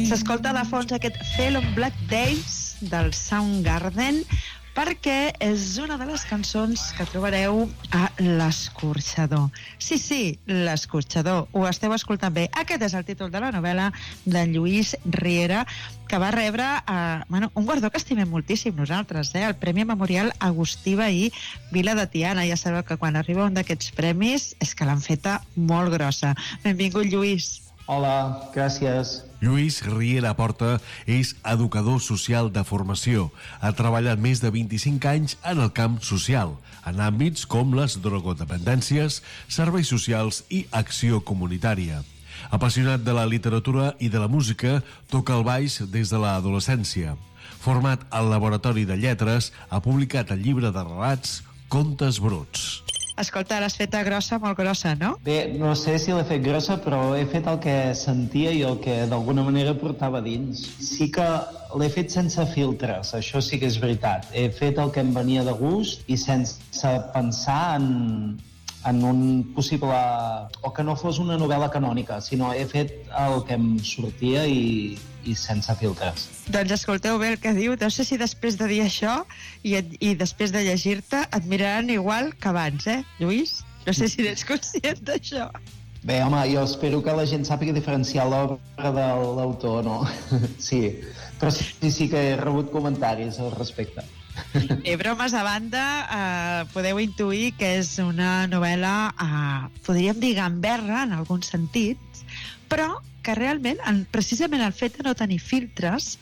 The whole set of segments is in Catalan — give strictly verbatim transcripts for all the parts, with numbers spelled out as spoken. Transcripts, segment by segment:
S'escolta de fons aquest Fell on Black Days del Soundgarden perquè és una de les cançons que trobareu a l'Escorxador. Sí, sí, l'Escorxador. Ho esteu escoltant bé. Aquest és el títol de la novel·la de Lluís Riera, que va rebre eh, bueno, un guardó que estimem moltíssim nosaltres, eh? El Premi Memorial Agustí Bahí Vila de Tiana. Ja sabeu que quan arriba un d'aquests premis és que l'han feta molt grossa. Benvingut, Lluís. Hola, gràcies. Lluís Riera Porta és educador social de formació. Ha treballat més de vint-i-cinc anys en el camp social, en àmbits com les drogodependències, serveis socials i acció comunitària. Apassionat de la literatura i de la música, toca el baix des de l'adolescència. Format al Laboratori de Lletres, ha publicat el llibre de relats Contes Bruts. Escolta, l'has feta grossa, molt grossa, no? Bé, no sé si l'he fet grossa, però he fet el que sentia i el que d'alguna manera portava dins. Sí que l'he fet sense filtres, això sí que és veritat. He fet el que em venia de gust i sense pensar en, en un possible... o que no fos una novel·la canònica, sinó he fet el que em sortia i, i sense filtres. Doncs escolteu bé el que diu. No sé si després de dir això i, i després de llegir-te et miraran igual que abans, eh, Lluís? No sé si n'ets conscient d'això. Bé, home, jo espero que la gent sàpiga diferenciar l'obra de l'autor, no? Sí, però sí, sí que he rebut comentaris al respecte. I bromes a banda, eh, podeu intuir que és una novel·la, eh, podríem dir gamberra en alguns sentits, però que realment, en, precisament el fet de no tenir filtres,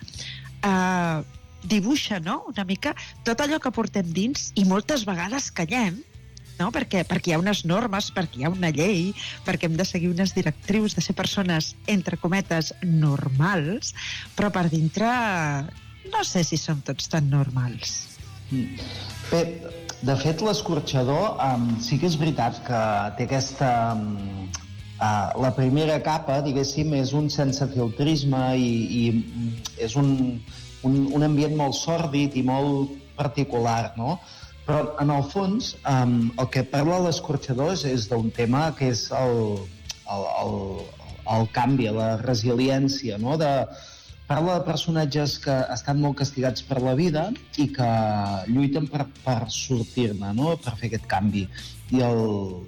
eh, dibuixa, no?, una mica tot allò que portem dins i moltes vegades callem, no? Perquè, perquè hi ha unes normes, perquè hi ha una llei, perquè hem de seguir unes directrius de ser persones, entre cometes, normals, però per dintre no sé si som tots tan normals. Bé, de fet, l'Escorxador um, sí que és veritat que té aquesta... Um, uh, la primera capa, diguéssim, és un sensefiltrisme i, i és un, un, un ambient molt sòrdid i molt particular, no? Però, en el fons, um, el que parla l'Escorxador és d'un tema que és el, el, el, el canvi, la resiliència, no? De, parla de personatges que estan molt castigats per la vida i que lluiten per, per sortir-ne, no? Per fer aquest canvi. I, el,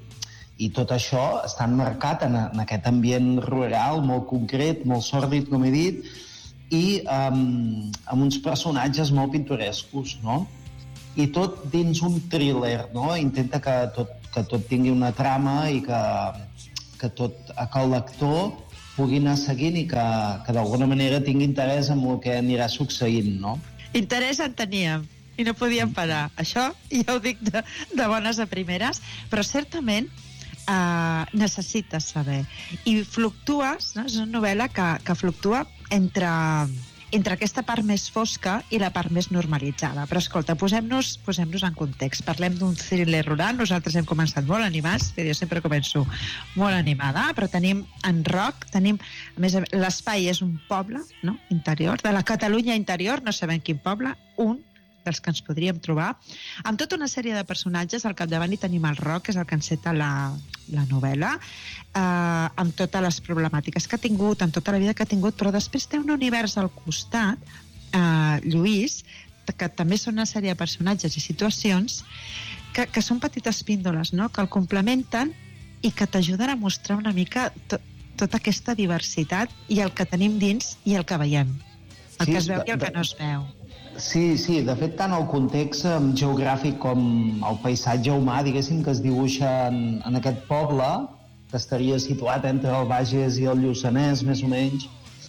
i tot això està emmarcat en, en aquest ambient rural, molt concret, molt sòrdid, com he dit, i um, amb uns personatges molt pintorescos, no? I tot dins un thriller, no? Intenta que tot, que tot tingui una trama i que, que, tot, que el lector pugui anar seguint i que, que d'alguna manera tingui interès en el que anirà succeint, no? Interès en teníem i no podíem parar. Això ja ho dic de, de bones a primeres, però certament eh, necessites saber. I fluctues, no? És una novel·la que, que fluctua entre... entre aquesta part més fosca i la part més normalitzada. Però escolta, posem-nos posem-nos en context. Parlem d'un thriller rural. Nosaltres hem començat molt animats, jo sempre començo molt animada, però tenim en rock, tenim, a més, l'espai és un poble, no?, interior, de la Catalunya interior, no sabem quin poble, un dels que ens podríem trobar, amb tota una sèrie de personatges. Al capdavant hi tenim el Roc, que és el que enceta la, la novel·la, eh, amb totes les problemàtiques que ha tingut, amb tota la vida que ha tingut, però després té un univers al costat, eh, Lluís, que també són una sèrie de personatges i situacions que, que són petites píndoles, no?, que el complementen i que t'ajuden a mostrar una mica to, tota aquesta diversitat i el que tenim dins i el que veiem, el sí, que es veu i el que no es veu. Sí, sí, de fet, tant el context geogràfic com el paisatge humà, diguéssim, que es dibuixa en, en aquest poble, que estaria situat entre el Bages i el Lluçanès, més o menys,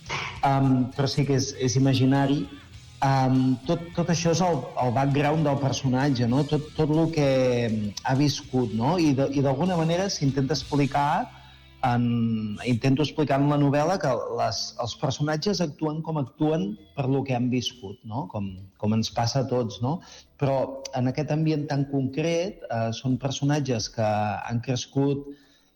um, però sí que és, és imaginari. Um, tot, tot això és el, el background del personatge, no? Tot, tot el que ha viscut, no? I d'alguna manera s'intenta explicar En, intento explicar en la novel·la que les, els personatges actuen com actuen per lo que han viscut, no? com, com ens passa a tots, no? Però en aquest ambient tan concret eh, són personatges que han crescut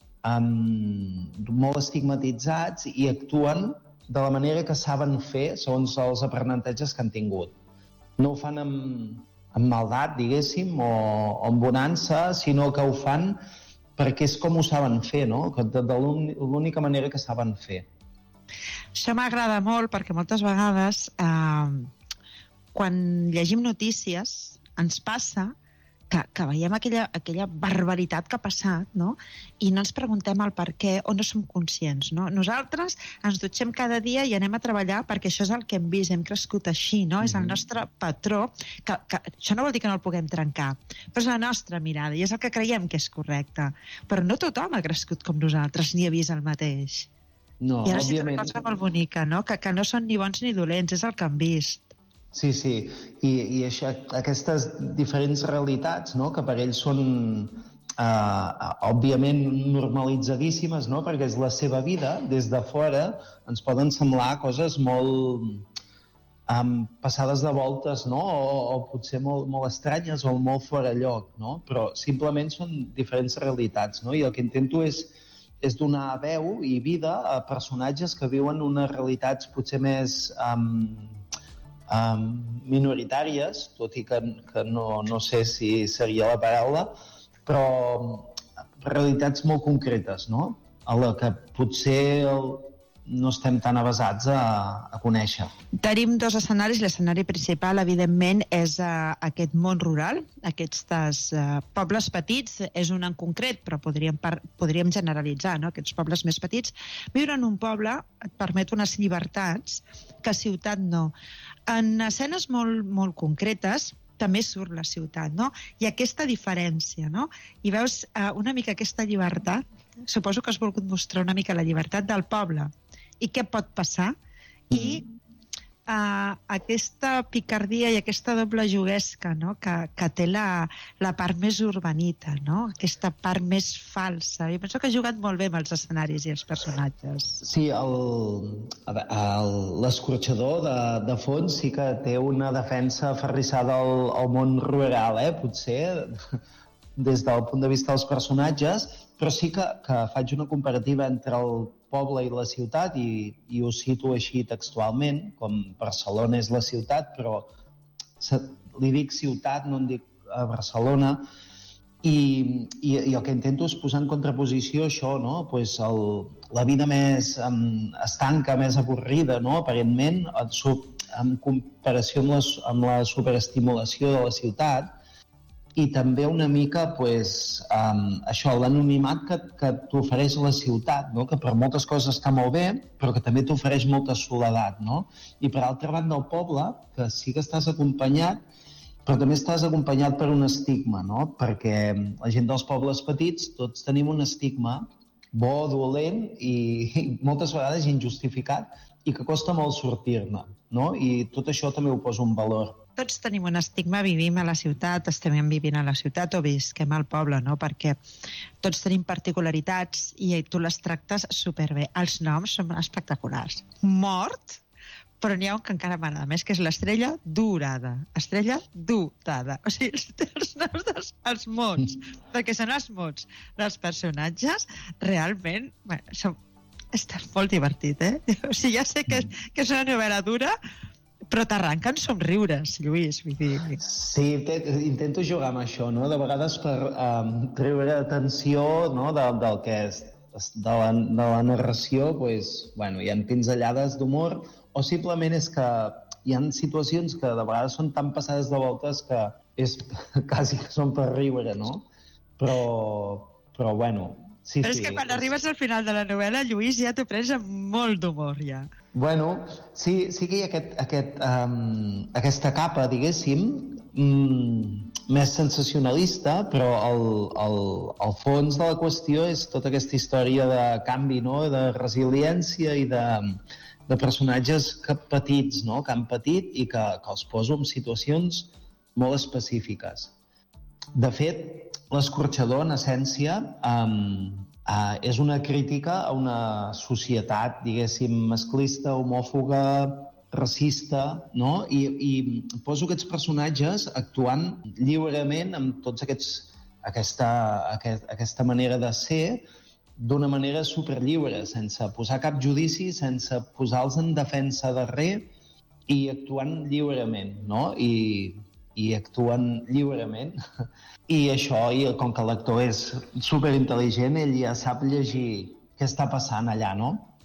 um, molt estigmatitzats i actuen de la manera que saben fer segons els aprenentatges que han tingut. No ho fan amb, amb maldat, diguéssim, o, o amb bonança, sinó que ho fan perquè és com ho saben fer, no? De, de l'única manera que saben fer. Això m'agrada molt perquè moltes vegades eh, quan llegim notícies ens passa que, que veiem aquella, aquella barbaritat que ha passat, no? I no ens preguntem el per què o no som conscients, no? Nosaltres ens dutxem cada dia i anem a treballar perquè això és el que hem vist, hem crescut així, no? Mm-hmm. És el nostre patró, que, que això no vol dir que no el puguem trencar, però és la nostra mirada i és el que creiem que és correcte. Però no tothom ha crescut com nosaltres ni ha vist el mateix. No, I ara òbviament... sí una cosa molt bonica, no? Que, que no són ni bons ni dolents, és el que han vist. Sí, sí, i, i això, aquestes diferents realitats, no?, que per ells són, eh, òbviament, normalitzadíssimes, no?, perquè és la seva vida, des de fora ens poden semblar coses molt um, passades de voltes, no?, o, o potser molt, molt estranyes o molt fora lloc, no?, però simplement són diferents realitats, no?, i el que intento és, és donar veu i vida a personatges que viuen unes realitats potser més... Um, Um, minoritàries, tot i que, que no, no sé si seria la paraula, però realitats molt concretes, no? A la que potser el, no estem tan avasats a, a conèixer. Tenim dos escenaris. L'escenari principal, evidentment, és uh, aquest món rural, aquests uh, pobles petits, és un en concret, però podríem, par podríem generalitzar, no? Aquests pobles més petits. Viure en un poble et permet unes llibertats que a ciutat no. En escenes molt, molt concretes també surt la ciutat, no? I aquesta diferència, no? I veus uh, una mica aquesta llibertat, suposo que has volgut mostrar una mica la llibertat del poble i què pot passar, i uh, aquesta picardia i aquesta doble juguesca, no? que, que té la, la part més urbanita, no? Aquesta part més falsa. Jo penso que ha jugat molt bé amb els escenaris i els personatges. Sí, l'escorxador de, de fons sí que té una defensa aferrissada al, al món rural, eh? Potser des del punt de vista dels personatges, però sí que, que faig una comparativa entre el poble i la ciutat i, i ho cito així textualment, com Barcelona és la ciutat, però li dic ciutat, no en dic a Barcelona, i, i, i el que intento és posar en contraposició això, no? Pues el, la vida més um, estanca, més avorrida, no? Aparentment, en comparació amb la, amb la superestimulació de la ciutat, i també una mica pues, um, això, l'anonimat que, que t'ofereix la ciutat, no? Que per moltes coses està molt bé, però que també t'ofereix molta soledat, no? I per altra banda el poble, que sí que estàs acompanyat, però també estàs acompanyat per un estigma, no? Perquè la gent dels pobles petits tots tenim un estigma bo, dolent i, i moltes vegades injustificat i que costa molt sortir-ne, no? I tot això també ho poso en valor. Tots tenim un estigma, vivim a la ciutat, estem vivint a la ciutat o visquem al poble, no? Perquè tots tenim particularitats i tu les tractes superbé. Els noms són espectaculars. Mort, però n'hi ha un que encara m'agrada més, que és l'estrella dorada. Estrella dotada. O sigui, els noms dels els mots, perquè són els mots dels personatges, realment, bueno, això està molt divertit, eh? O sigui, ja sé que, que és una novel·la dura, però t'arranquen somriures, Lluís. Vull dir... Sí, intento jugar amb això, no? De vegades per um, treure atenció, no? de, del que és de la, de la narració, pues, bueno, hi ha pinzellades d'humor, o simplement és que hi ha situacions que de vegades són tan passades de voltes que és quasi que són per riure, no? Però, però bueno... Sí, però és sí, que quan és... arribes al final de la novel·la, Lluís, ja t'ho prens amb molt d'humor, ja. Bueno, sí, sí que hi ha aquest, aquest, um, aquesta capa, diguéssim, um, més sensacionalista, però el, el, el fons de la qüestió és tota aquesta història de canvi, no? De resiliència i de, de personatges que petits, no? Que han patit i que, que els poso en situacions molt específiques. De fet, l'escorxador, en essència, um, uh, és una crítica a una societat, diguéssim, masclista, homòfoga, racista, no? I, i poso aquests personatges actuant lliurement amb tots aquests, aquesta, aquest, aquesta manera de ser d'una manera superlliure, sense posar cap judici, sense posar-los en defensa de res i actuant lliurement, no? I, i actuen lliurement. I això, i com que l'actor és superintel·ligent, ell ja sap llegir què està passant allà, no?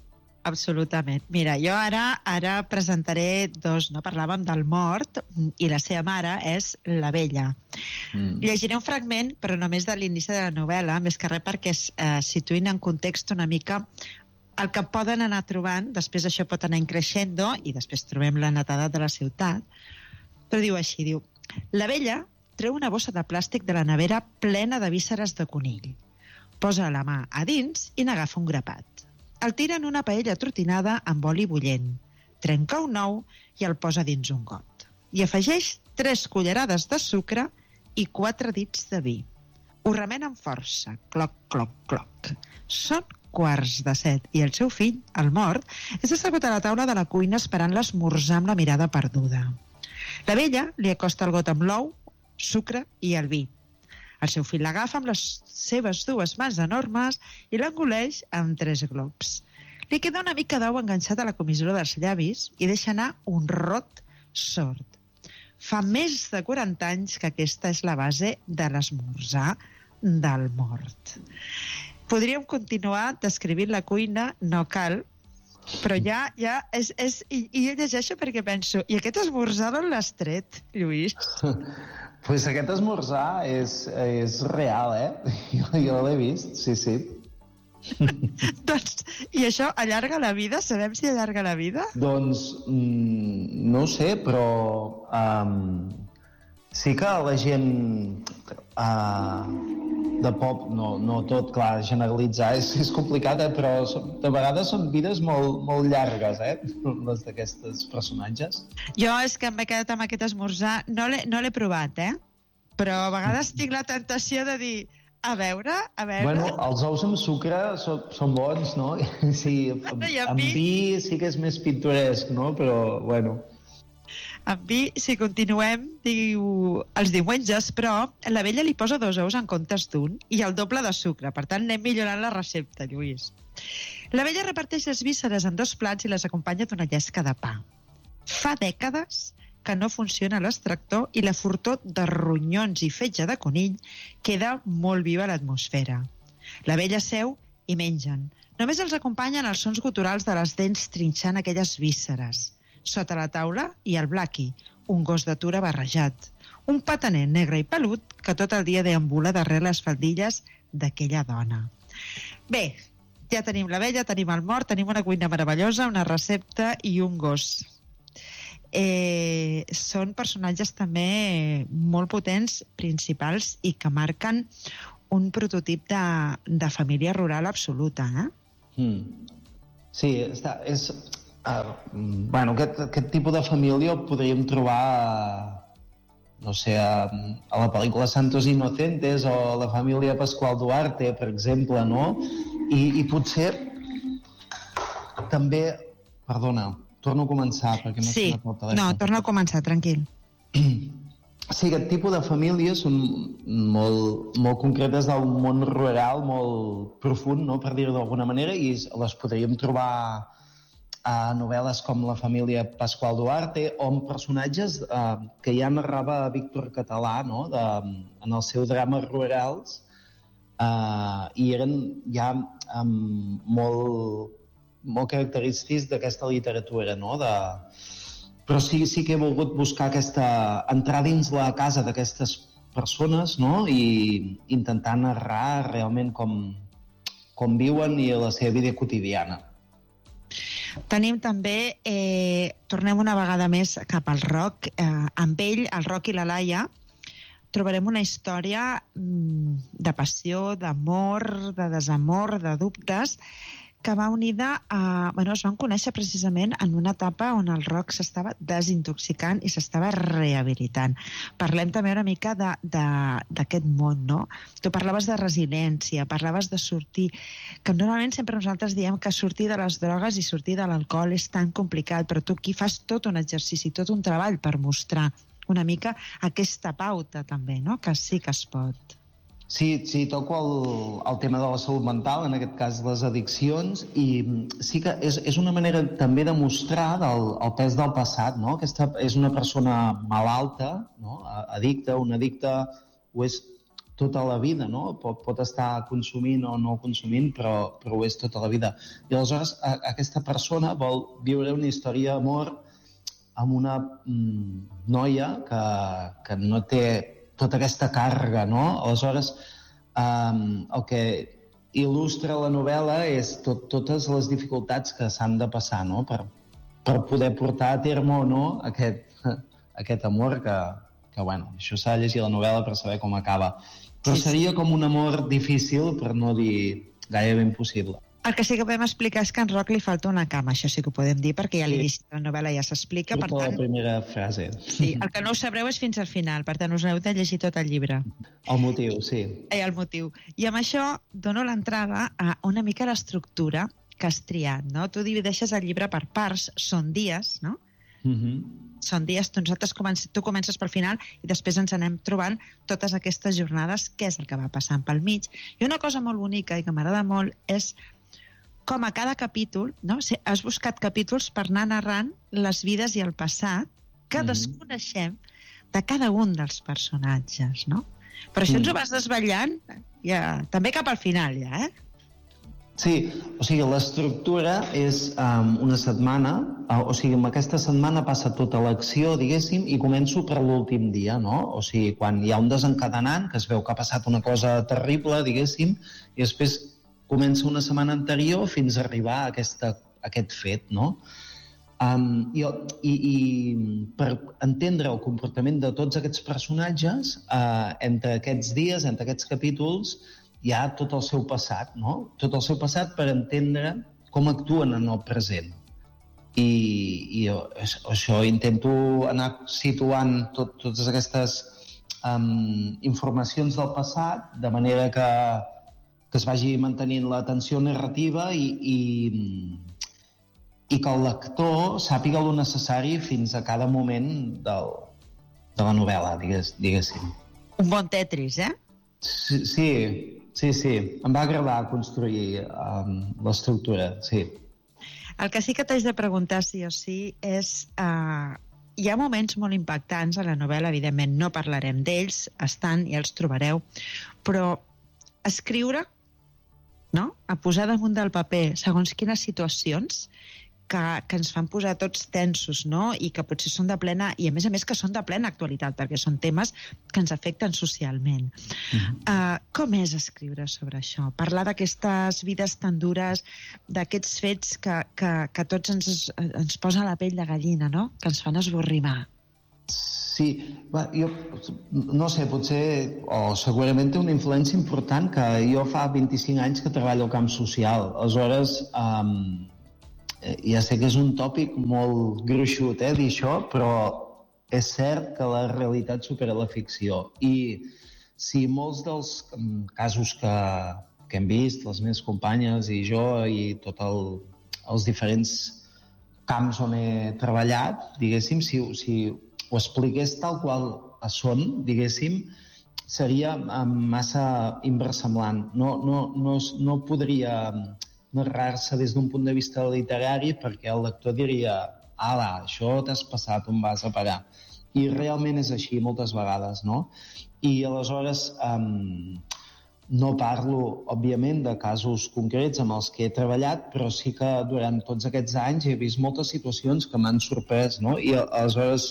absolutament. Mira, jo ara ara presentaré dos, no? Parlàvem del mort i la seva mare és la Vella. Mm. Llegiré un fragment, però només de l'inici de la novel·la, més que res perquè es eh, situïn en context una mica el que poden anar trobant, després això pot anar increixendo i després trobem la netedat de la ciutat, però diu així, diu: la Vella treu una bossa de plàstic de la nevera plena de vísceres de conill. Posa la mà a dins i n'agafa un grapat. El tira en una paella trotinada amb oli bullent, trenca un ou i el posa dins un got. I afegeix tres cullerades de sucre i quatre dits de vi. Ho remena amb força, cloc, cloc, cloc. Són quarts de set i el seu fill, el mort, és assegut a la taula de la cuina esperant l'esmorzar amb la mirada perduda. La Vella li acosta el got amb l'ou, sucre i el vi. El seu fill l'agafa amb les seves dues mans enormes i l'engoleix amb tres glops. Li queda una mica d'ou enganxat a la comissura dels llavis i deixa anar un rot sord. Fa més de quaranta anys que aquesta és la base de l'esmorzar del mort. Podríem continuar descrivint la cuina, no cal, però ja, ja és, és, i, i jo llegeixo perquè penso, i aquest esmorzar d'on l'has tret, Lluís? Pues aquest esmorzar és, és real, eh? Jo, jo l'he vist, sí, sí. Doncs, i això allarga la vida? Sabem si allarga la vida? Doncs, mm, no ho sé, però um, sí que la gent uh, de pop, no, no tot, clar, generalitzar és, és complicat, eh? Però de vegades són vides molt, molt llargues, eh? Les d'aquestes personatges. Jo és que m'he quedat amb aquest esmorzar, no l'he no l'he provat, eh? Però a vegades tinc la tentació de dir, a veure, a veure... Bueno, els ous amb sucre són, són bons, no? Sí, amb, amb vi sí que és més pintoresc, no? Però, bueno... Amb vi, si continuem, diu els diumenges, però la Vella li posa dos ous en comptes d'un i el doble de sucre. Per tant, anem millorant la recepta, Lluís. La Vella reparteix les vísceres en dos plats i les acompanya d'una llesca de pa. Fa dècades que no funciona l'extractor i la fortor de ronyons i fetge de conill queda molt viva a l'atmosfera. La Vella seu i mengen. Només els acompanyen els sons guturals de les dents trinxant aquelles vísceres. Sota la taula hi ha el Blackie, un gos d'atura barrejat. Un pataner negre i pelut que tot el dia deambula darrere les faldilles d'aquella dona. Bé, ja tenim la Vella, tenim el mort, tenim una cuina meravellosa, una recepta i un gos. Eh, són personatges també molt potents, principals, i que marquen un prototip de, de família rural absoluta, eh? Mm. Sí, està, és... Uh, bueno, aquest, aquest tipus de família el podríem trobar a, no sé, a, a la pel·lícula Santos Inocentes o la família Pascual Duarte, per exemple, no? I, i potser també... Perdona, torno a començar perquè m'ha sí. sonat el telèfon. No, torna a començar, tranquil. Sí, aquest tipus de famílies són molt, molt concretes del món rural, molt profund, no? Per dir-ho d'alguna manera, i les podríem trobar a novel·les com La família Pascual Duarte o amb personatges eh, que ja narrava Víctor Català, no? De, en els seus drames rurals, eh, i eren ja um, molt, molt característics d'aquesta literatura, no? De... Però sí, sí que he volgut buscar aquesta... entrar dins la casa d'aquestes persones, no? I intentar narrar realment com, com viuen i la seva vida quotidiana. Tenim també, eh, tornem una vegada més cap al Roc, eh, amb ell, el Roc i la Laia, trobarem una història mm, de passió, d'amor, de desamor, de dubtes, que va unida a... Bueno, es van conèixer precisament en una etapa on el Roc s'estava desintoxicant i s'estava rehabilitant. Parlem també una mica d'aquest món, no? Tu parlaves de resiliència, parlaves de sortir, que normalment sempre nosaltres diem que sortir de les drogues i sortir de l'alcohol és tan complicat, però tu aquí fas tot un exercici, tot un treball per mostrar una mica aquesta pauta també, no? Que sí que es pot. Sí, sí, toco el, el tema de la salut mental, en aquest cas les addiccions, i sí que és, és una manera també de mostrar del, el pes del passat, no? Aquesta és una persona malalta, no? Addicta, un addicte ho és tota la vida, no? Pot, pot estar consumint o no consumint, però, però ho és tota la vida. I aleshores a, aquesta persona vol viure una història d'amor amb una mm, noia que, que no té tota aquesta càrrega, no? Aleshores, um, el que il·lustra la novel·la és tot, totes les dificultats que s'han de passar, no? Per, per poder portar a terme o no aquest, aquest amor que, que, bueno, això s'ha de llegir la novel·la per saber com acaba. Però seria com un amor difícil, per no dir gairebé impossible. El que sí que podem explicar és que a en Roc li falta una cama, això sí que ho podem dir, perquè ja a l'inici de la novel·la ja s'explica. Per tant, la primera frase. Sí, el que no ho sabreu és fins al final, per tant us heu de llegir tot el llibre. El motiu, sí. Eh, el motiu. I amb això dono l'entrada a una mica l'estructura que has triat, no? Tu divideixes el llibre per parts, són dies, no? Mhm. Són dies, tu, nosaltres comences, tu comences pel final i després ens anem trobant totes aquestes jornades, què és el que va passant pel mig. I una cosa molt bonica i que m'agrada molt és com a cada capítol, no? Has buscat capítols per anar narrant les vides i el passat que mm-hmm. desconeixem de cada un dels personatges, no? Però això mm. ens ho vas desvetllant ja, també cap al final, ja, eh? Sí, o sigui, l'estructura és um, una setmana, uh, o sigui, amb aquesta setmana passa tota l'acció, diguéssim, i començo per l'últim dia, no? O sigui, quan hi ha un desencadenant, que es veu que ha passat una cosa terrible, diguéssim, i després comença una setmana anterior fins a arribar a, aquesta, a aquest fet, no? Um, i, i, I per entendre el comportament de tots aquests personatges, uh, entre aquests dies, entre aquests capítols, hi ha tot el seu passat, no? Tot el seu passat per entendre com actuen en el present. I, i això intento anar situant tot, totes aquestes um, informacions del passat de manera que, que es vagi mantenint la tensió narrativa i, i, i que el lector sàpiga el necessari fins a cada moment del, de la novel·la, digués, diguéssim. Un bon Tetris, eh? Sí, sí. Sí, sí, em va agradar construir um, l'estructura, sí. El que sí que t'haig de preguntar sí o sí és... Uh, hi ha moments molt impactants a la novel·la, evidentment no parlarem d'ells, estan i els trobareu, però escriure, no? A posar damunt del paper segons quines situacions que, que ens fan posar tots tensos, no? I que potser són de plena... I a més a més que són de plena actualitat, perquè són temes que ens afecten socialment. Mm-hmm. Uh, com és escriure sobre això? Parlar d'aquestes vides tan dures, d'aquests fets que, que, que tots ens, ens posa la pell de gallina, no? Que ens fan esborrimar. Sí, va, jo no sé, potser, o segurament té una influència important que jo fa vint-i-cinc anys que treballo al camp social. Aleshores, um, ja sé que és un tòpic molt gruixut, eh, dir això, però és cert que la realitat supera la ficció. I si molts dels casos que, que hem vist, les meves companyes i jo, i tots el, els diferents camps on he treballat, diguéssim, si, si ho expliqués tal qual són, diguéssim, seria massa inversemblant. No, no, no, no podria narrar-se des d'un punt de vista literari perquè el lector diria ala, això t'has passat, on vas a parar? I realment és així moltes vegades, no? I aleshores um, no parlo, òbviament, de casos concrets amb els que he treballat, però sí que durant tots aquests anys he vist moltes situacions que m'han sorprès, no? I aleshores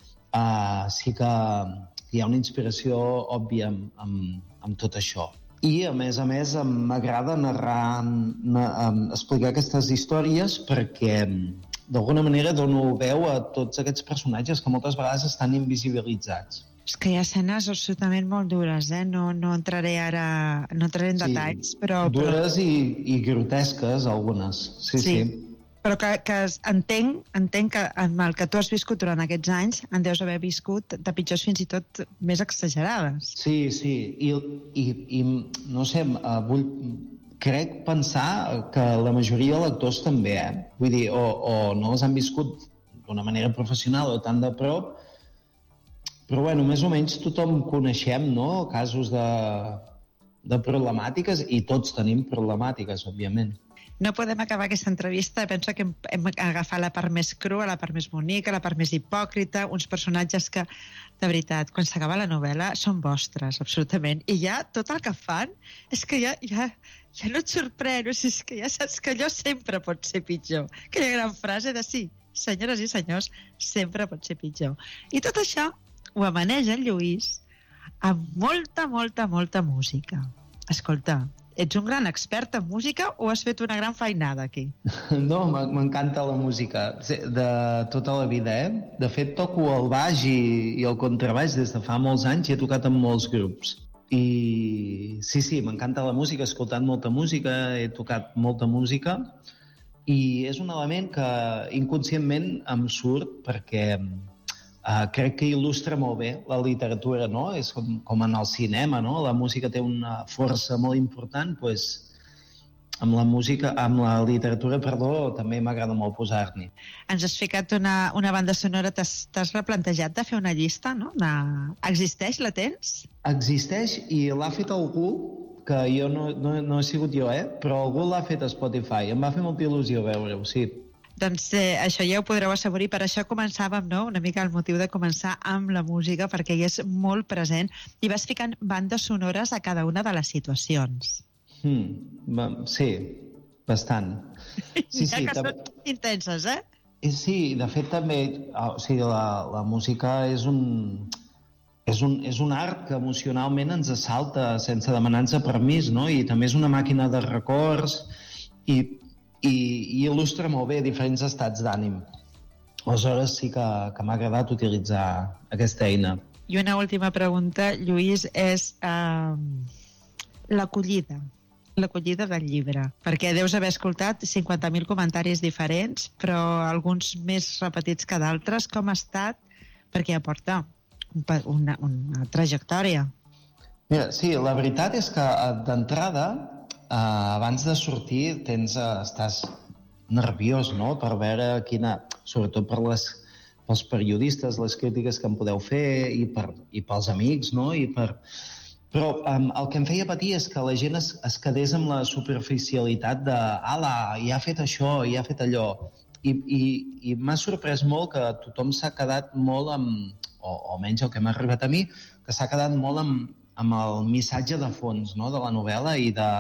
uh, sí que hi ha una inspiració òbvia amb, amb, amb tot això. I, a més a més, m'agrada narrar, explicar aquestes històries perquè, d'alguna manera, dono veu a tots aquests personatges que moltes vegades estan invisibilitzats. És que hi ha escenes absolutament molt dures, eh? No, no entraré ara... No entraré en sí, detalls, però... Dures però... i, i grotesques, algunes. Sí, sí. sí. Però que, que entenc, entenc que amb el que tu has viscut durant aquests anys en deus haver viscut de pitjors fins i tot més exagerades. Sí, sí. I, i, i no sé, vull, crec pensar que la majoria de lectors també, eh? Vull dir, o, o no els han viscut d'una manera professional o tan de prop, però bueno, més o menys tothom coneixem, no?, casos de, de problemàtiques, i tots tenim problemàtiques, òbviament. no podem acabar aquesta entrevista. Penso que hem, hem agafat la part més crua, la part més bonica, la part més hipòcrita, uns personatges que, de veritat, quan s'acaba la novel·la són vostres, absolutament. I ja tot el que fan és que ja, ja, ja no et sorprèn, o sigui, és que ja saps que allò sempre pot ser pitjor. Aquella gran frase de sí, senyores i senyors, sempre pot ser pitjor. I tot això ho amaneix en Lluís amb molta, molta, molta música. Escolta, ets un gran expert en música o has fet una gran feinada aquí? No, m'encanta la música de tota la vida, eh? De fet, toco el baix i, i el contrabaix des de fa molts anys i he tocat en molts grups. I sí, sí, m'encanta la música, he escoltat molta música, he tocat molta música i és un element que inconscientment em surt perquè Uh, crec que il·lustra molt bé la literatura, no? És com, com en el cinema, no? La música té una força molt important, doncs amb la música, amb la literatura, perdó, també m'agrada molt posar-n'hi. Ens has ficat una, una banda sonora, t'has replantejat de fer una llista, no? De... Existeix, la tens? Existeix i l'ha fet algú, que jo no, no, no he sigut jo, eh? Però algú l'ha fet a Spotify. Em va fer molta il·lusió veure-ho, sí. Doncs eh, això ja ho podreu assaborir, per això començàvem, no?, una mica el motiu de començar amb la música, perquè hi és molt present, i vas ficant bandes sonores a cada una de les situacions. Mm, sí, bastant. Sí, ja sí, que tam... són intenses, eh? Sí, de fet també, o sigui, la, la música és un, és, un, és un art que emocionalment ens assalta sense demanar-nos permís, no? I també és una màquina de records i i, i il·lustra molt bé diferents estats d'ànim. Aleshores sí que, que m'ha agradat utilitzar aquesta eina. I una última pregunta, Lluís, és uh, l'acollida, l'acollida del llibre. Perquè deus haver escoltat cinquanta mil comentaris diferents, però alguns més repetits que d'altres. Com ha estat? Perquè aporta una, una trajectòria. Mira, sí, la veritat és que d'entrada Uh, abans de sortir tens, uh, estàs nerviós, no?, per veure quina, sobretot per les, pels periodistes, les crítiques que em podeu fer i, per, i pels amics, no?, i per... Però um, el que em feia patir és que la gent es, es quedés amb la superficialitat de ala, ja ha fet això, ja ha fet allò. I, i, i m'ha sorprès molt que tothom s'ha quedat molt amb, o, o almenys el que m'ha arribat a mi, que s'ha quedat molt amb, amb el missatge de fons, no?, de la novel·la i de...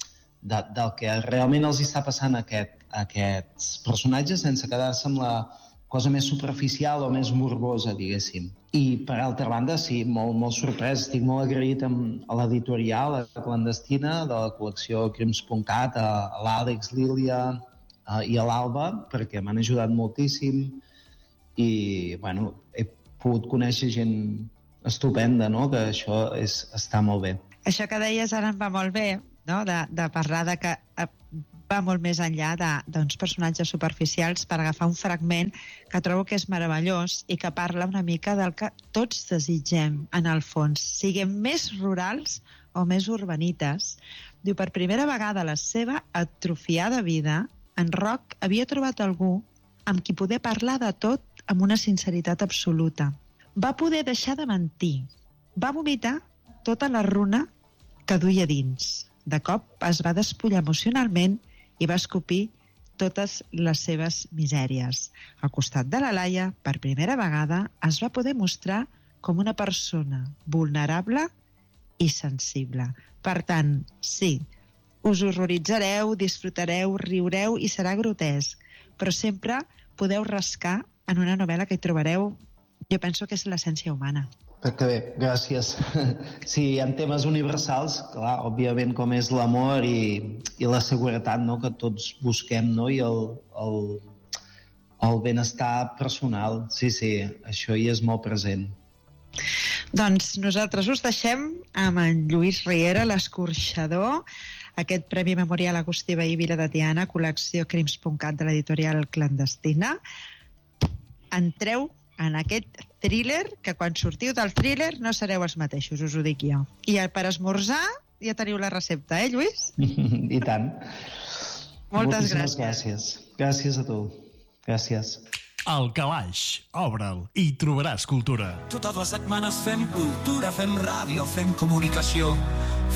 De, del que realment els està passant a, aquest, a aquests personatges sense quedar-se amb la cosa més superficial o més morbosa, diguéssim. I, per altra banda, sí, molt, molt sorprès. Estic molt agraït amb, a l'editorial, a la clandestina, de la col·lecció crims punt cat, a, a l'Àlex, Lília a, i a l'Alba, perquè m'han ajudat moltíssim i, bueno, he pogut conèixer gent estupenda, no?, que això és, està molt bé. Això que deies ara em va molt bé, no?, de, de parlar de que va molt més enllà d'uns personatges superficials per agafar un fragment que trobo que és meravellós i que parla una mica del que tots desitgem en el fons, siguem més rurals o més urbanites. Diu, per primera vegada a la seva atrofiada vida, en Roc havia trobat algú amb qui poder parlar de tot amb una sinceritat absoluta. Va poder deixar de mentir. Va vomitar tota la runa que duia dins. De cop es va despullar emocionalment i va escopir totes les seves misèries. Al costat de la Laia, per primera vegada, es va poder mostrar com una persona vulnerable i sensible. Per tant, sí, us horroritzareu, disfrutareu, riureu i serà grotesc, però sempre podeu rascar en una novel·la que hi trobareu, jo penso que és l'essència humana. Que bé, gràcies. Sí, hi ha temes universals, clar, òbviament, com és l'amor i, i la seguretat, no?, que tots busquem, no?, i el, el, el benestar personal. Sí, sí, això hi és molt present. Doncs nosaltres us deixem amb en Lluís Riera, l'escorxador, aquest Premi Memorial Agustí Vehí Vila de Tiana, col·lecció crims punt cat de l'editorial Clandestina. Entreu en aquest thriller, que quan sortiu del thriller no sereu els mateixos, us ho dic jo. I per esmorzar ja teniu la recepta, eh, Lluís? I tant. Moltes Moltíssimes gràcies. gràcies. Gràcies a tu. Gràcies. El Calaix, obre'l i trobaràs cultura. Totes les setmanes fem cultura, fem ràdio, fem comunicació,